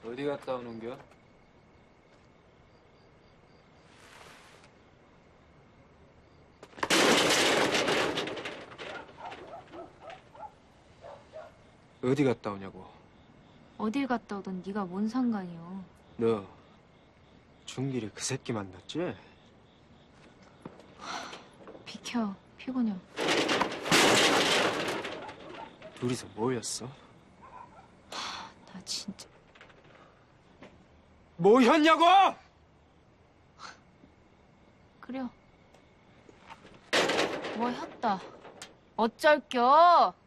어디 갔다 오는겨? 어디 갔다 오냐고. 어딜 갔다 오던 네가 뭔 상관이요. 너 중길이 그 새끼 만났지? 비켜, 피곤해. 둘이서 뭐였어? 나 진짜. 뭐였냐고! 그래요. 뭐 했다. 어쩔겨?